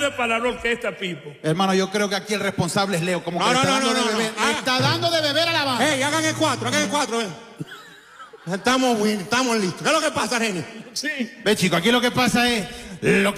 buena para la orquesta, Pipo. Hermano, yo creo que aquí el responsable es Leo, como que está dando de beber. Está dando de beber a la banda. Ey, hagan el 4, Estamos listos. ¿Qué es lo que pasa, Reni? Sí. Ve, chico, aquí lo que pasa es...